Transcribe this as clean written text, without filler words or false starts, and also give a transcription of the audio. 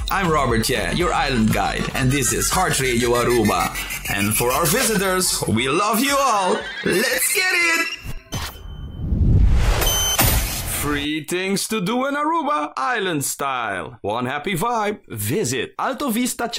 I'm Robert Ye, your island guide, and this is Heart Radio Aruba. And for our visitors, we love you all. Let's get it! Free things to do in Aruba, island style. One happy vibe. Visit Alto Vista